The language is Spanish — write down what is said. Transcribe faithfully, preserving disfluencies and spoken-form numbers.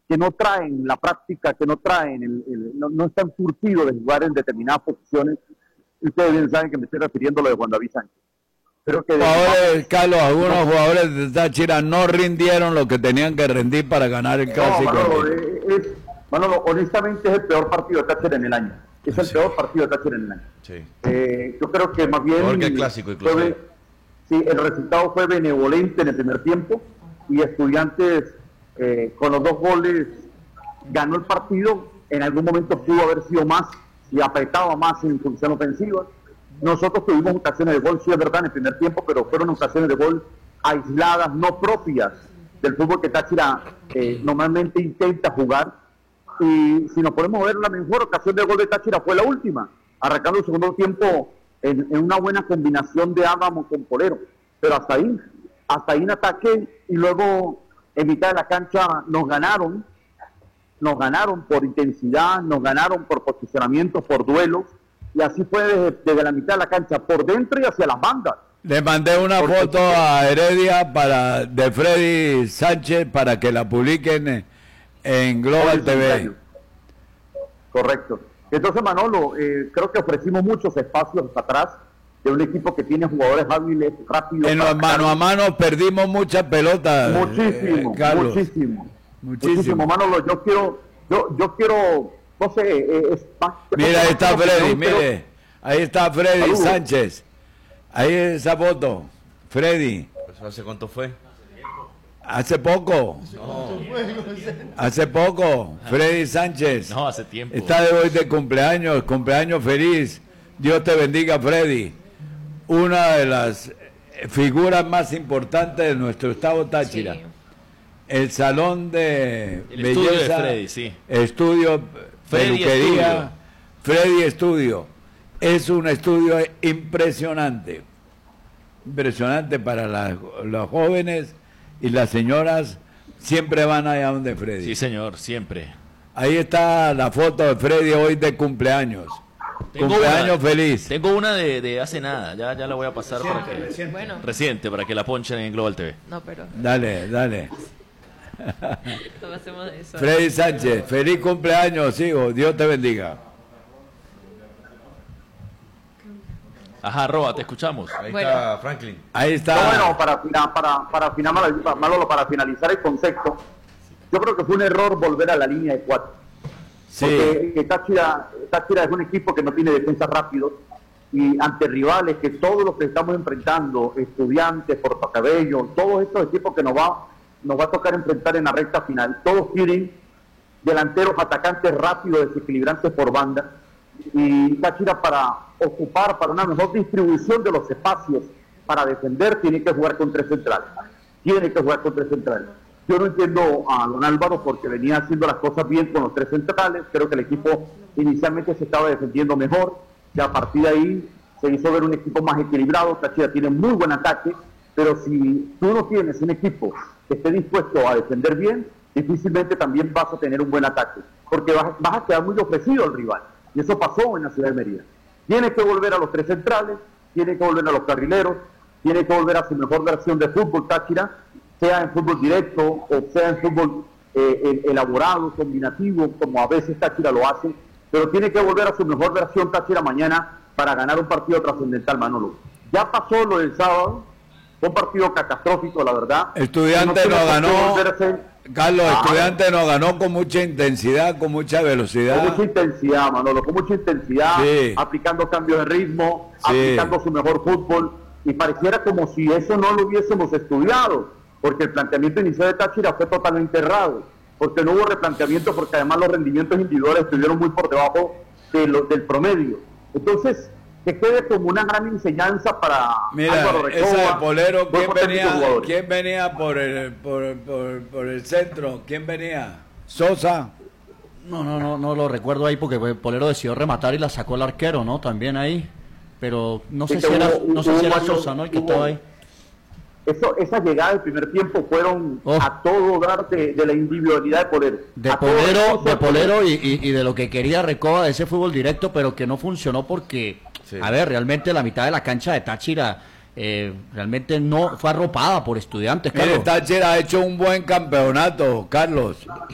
que no traen la práctica, que no traen, el, el, no, no están surtidos de jugar en determinadas posiciones. Ustedes bien saben que me estoy refiriendo a lo de Juan David Sánchez. Creo que jugadores, Carlos, algunos jugadores de Táchira no rindieron lo que tenían que rendir para ganar el clásico. No, Manolo, es, Manolo, honestamente es el peor partido de Táchira en el año. Es el sí. peor partido de Táchira en el año. Sí. Eh, yo creo que más bien Porque el clásico, fue, sí, el resultado fue benevolente en el primer tiempo y Estudiantes eh, con los dos goles ganó el partido. En algún momento pudo haber sido más y apretaba más en función ofensiva. Nosotros tuvimos ocasiones de gol, sí es verdad, en el primer tiempo, pero fueron ocasiones de gol aisladas, no propias del fútbol que Táchira eh, normalmente intenta jugar. Y si nos podemos ver, la mejor ocasión de gol de Táchira fue la última, arrancando el segundo tiempo en, en una buena combinación de Álvaro con Polero. Pero hasta ahí, hasta ahí en ataque, y luego en mitad de la cancha nos ganaron, nos ganaron por intensidad, nos ganaron por posicionamiento, por duelos. Y así fue desde, desde la mitad de la cancha, por dentro y hacia las bandas. Le mandé una Porque foto a Heredia para de Freddy Sánchez para que la publiquen en Global T V. Correcto. Entonces, Manolo, eh, creo que ofrecimos muchos espacios atrás de un equipo que tiene jugadores hábiles, rápidos. En los mano a mano perdimos muchas pelotas. Muchísimo, eh, muchísimo, muchísimo. Muchísimo, Manolo. Yo quiero, yo, yo quiero... No sé, eh, es más, mira, ahí está Freddy, mire, ahí está Freddy Saludos. Sánchez, ahí esa foto, Freddy. ¿Hace cuánto fue? Hace poco, no. hace poco, Freddy Sánchez. No, hace tiempo. Está de hoy de cumpleaños, cumpleaños feliz, Dios te bendiga, Freddy. Una de las figuras más importantes de nuestro estado Táchira. Sí. El salón de el belleza, estudio de Freddy, sí. estudio... Freddy peluquería, Freddy Estudio. Es un estudio impresionante. Impresionante para las, los jóvenes y las señoras. Siempre van allá donde Freddy. Sí, señor, siempre. Ahí está la foto de Freddy hoy de cumpleaños. Tengo cumpleaños una, feliz. Tengo una de, de hace nada. Ya, ya la voy a pasar reciente, para que, reciente. Bueno. reciente, para que la ponchen en Global T V. No, pero... Dale, dale. ¿Cómo hacemos eso? Freddy Sánchez, feliz cumpleaños, hijo, Dios te bendiga. Ajá, Roa, te escuchamos. Ahí bueno. está Franklin. Ahí está. No, bueno, para, para, para, para, Manolo, para finalizar el concepto, yo creo que fue un error volver a la línea de cuatro. Sí. Porque Táchira, Táchira es un equipo que no tiene defensa rápidos y ante rivales que todos los que estamos enfrentando, Estudiantes, Portacabello, todos estos equipos que nos va nos va a tocar enfrentar en la recta final. Todos tienen delanteros atacantes rápidos, desequilibrantes por banda. Y Táchira, para ocupar, para una mejor distribución de los espacios, para defender, tiene que jugar con tres centrales. Tiene que jugar con tres centrales. Yo no entiendo a don Álvaro porque venía haciendo las cosas bien con los tres centrales. Creo que el equipo inicialmente se estaba defendiendo mejor. Y a partir de ahí se hizo ver un equipo más equilibrado. Táchira tiene muy buen ataque. Pero si tú no tienes un equipo que esté dispuesto a defender bien, difícilmente también vas a tener un buen ataque, porque vas, vas a quedar muy ofrecido al rival, y eso pasó en la ciudad de Mérida. Tiene que volver a los tres centrales, tiene que volver a los carrileros, tiene que volver a su mejor versión de fútbol Táchira, sea en fútbol directo o sea en fútbol eh, elaborado, combinativo, como a veces Táchira lo hace, pero tiene que volver a su mejor versión Táchira mañana para ganar un partido trascendental, Manolo. Ya pasó lo del sábado, fue un partido catastrófico, la verdad. Estudiante no, no ganó, volverse... Carlos, ah, Estudiante no ganó con mucha intensidad, con mucha velocidad. Con mucha intensidad, Manolo, con mucha intensidad, sí. aplicando cambios de ritmo, sí. aplicando su mejor fútbol, y pareciera como si eso no lo hubiésemos estudiado, porque el planteamiento inicial de Táchira fue totalmente errado, porque no hubo replanteamiento, porque además los rendimientos individuales estuvieron muy por debajo de lo, del promedio. Entonces, que quede como una gran enseñanza para Mira, Álvaro Recoba. Esa de Polero, ¿quién venía, ¿quién venía por el, por, por, por el centro? ¿Quién venía? ¿Sosa? No, no, no, no lo recuerdo ahí porque Polero decidió rematar y la sacó el arquero, ¿no? También ahí, pero no sé sí, si era, hubo, no sé si era Sosa, ¿no? El que hubo, estaba ahí. Eso, esas llegadas del primer tiempo fueron oh. a todo dar de, de la individualidad de Polero. De a Polero, de Polero y, y, y de lo que quería Recoba de ese fútbol directo, pero que no funcionó porque, sí. a ver, realmente la mitad de la cancha de Táchira eh, realmente no fue arropada por Estudiantes, Carlos. Mire, Táchira ha hecho un buen campeonato, Carlos.